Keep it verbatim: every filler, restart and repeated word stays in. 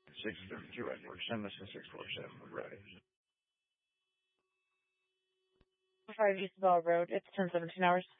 six thirty-two Edward, send us a six forty-seven, we're ready. five Isabel Road, it's ten seventeen hours.